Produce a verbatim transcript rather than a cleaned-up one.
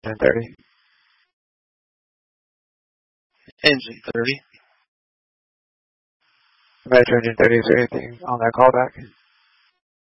Engine thirty. Engine thirty. Metro Engine thirty, is there anything on that callback?